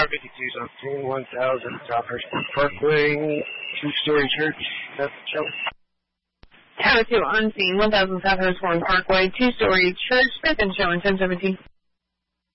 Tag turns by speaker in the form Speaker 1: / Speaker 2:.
Speaker 1: Tower 52 something, 1000 South Hirschberg Parkway, two-story church. That's Joe.
Speaker 2: Tower 2 on scene, 1000 South Hirschberg Parkway, two-story church, Smith and Show in 1017.